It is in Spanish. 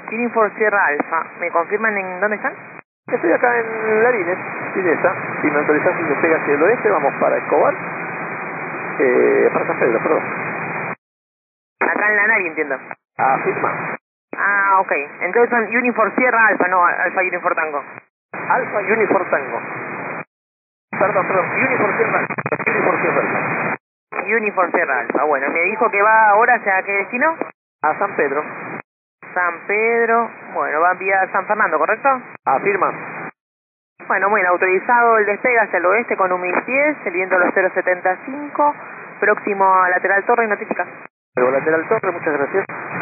Unifor Sierra Alfa. ¿Me confirman en dónde están? Estoy acá en Larines, Pinesa. Si me autorizás un despegue hacia el oeste, vamos para Escobar. Para San Pedro, perdón. Acá en la nave, entiendo. Afirma. Ah, ok. Entonces son Unifor Sierra Alfa, no Alfa Unifor Tango. Alfa Unifor Tango. Perdón, Unifor Sierra Alfa. Unifor Sierra Alfa. Unifor Sierra Alfa. Bueno, me dijo que va ahora hacia qué destino. A San Pedro. San Pedro. Bueno, va vía San Fernando, ¿correcto? Afirma. Bueno, muy bien, autorizado el despegue hacia el oeste con un 1010, el viento a los 075, próximo a lateral torre y notifica. Luego lateral torre, muchas gracias.